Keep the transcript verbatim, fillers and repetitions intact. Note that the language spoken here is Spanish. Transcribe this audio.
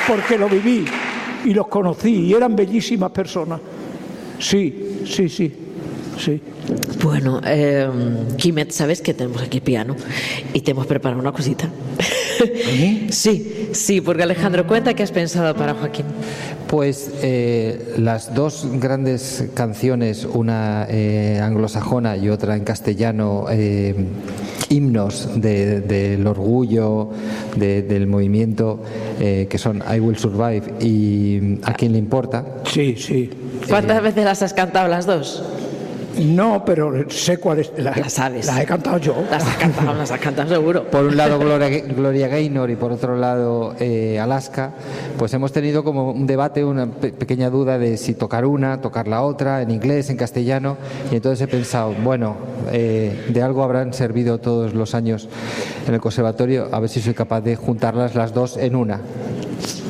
porque lo viví y los conocí y eran bellísimas personas. Sí, sí, sí, sí. Bueno, eh, Quimet, sabes que tenemos aquí piano y te hemos preparado una cosita. ¿Sí? Sí, sí, porque Alejandro, cuenta qué has pensado para Joaquín. Pues eh, las dos grandes canciones, una eh, anglosajona y otra en castellano, eh, himnos de, del orgullo, de, del movimiento, eh, que son I Will Survive y ¿A quién le importa? Sí, sí. ¿Cuántas Eh, veces las has cantado las dos? No, pero sé cuáles. Las, Las sabes. Las he cantado yo. Las has cantado, las has cantado seguro. Por un lado Gloria, Gloria Gaynor y por otro lado eh, Alaska, pues hemos tenido como un debate, una pe- pequeña duda de si tocar una, tocar la otra, en inglés, en castellano, y entonces he pensado, bueno, eh, de algo habrán servido todos los años en el conservatorio, a ver si soy capaz de juntarlas las dos en una.